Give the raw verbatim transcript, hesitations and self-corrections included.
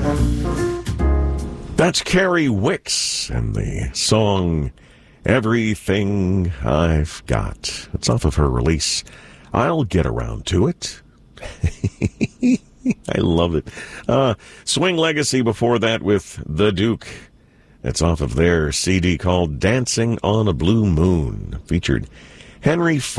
That's Carrie Wicks and the song Everything I've Got. It's off of her release, I'll Get Around to It. I love it. Uh, Swing Legacy before that with The Duke. It's off of their C D called Dancing on a Blue Moon. Featured Henry